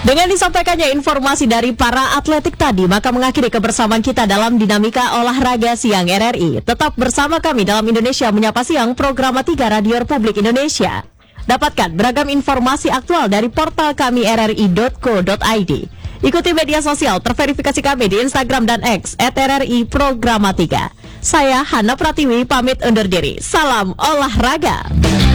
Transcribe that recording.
Dengan disampaikannya informasi dari para atletik tadi, maka mengakhiri kebersamaan kita dalam Dinamika Olahraga Siang RRI. Tetap bersama kami dalam Indonesia Menyapa Siang, program 3 Radio Republik Indonesia. Dapatkan beragam informasi aktual dari portal kami rri.co.id. Ikuti media sosial terverifikasi kami di Instagram dan X @RRI Programa 3. Saya Hana Pratiwi pamit undur diri. Salam olahraga.